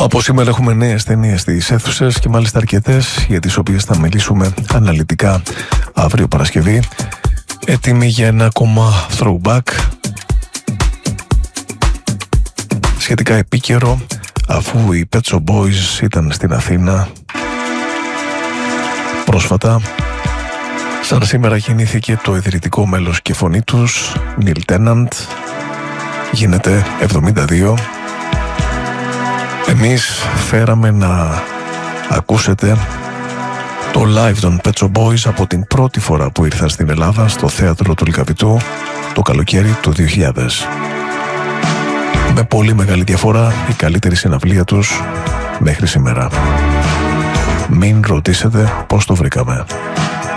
Από σήμερα έχουμε νέες ταινίες στις αίθουσες και μάλιστα αρκετές, για τις οποίες θα μιλήσουμε αναλυτικά αύριο Παρασκευή. Έτοιμοι για ένα ακόμα throwback σχετικά επίκαιρο, αφού οι Pet Shop Boys ήταν στην Αθήνα πρόσφατα. Σαν σήμερα γεννήθηκε το ιδρυτικό μέλος και φωνή τους, Neil Tennant. Γίνεται 72. Εμείς φέραμε να ακούσετε το live των Pet Shop Boys από την πρώτη φορά που ήρθαν στην Ελλάδα στο θέατρο του Λυκαβητού το καλοκαίρι του 2000. Με πολύ μεγάλη διαφορά, η καλύτερη συναυλία τους μέχρι σήμερα. Μην ρωτήσετε πώς το βρήκαμε.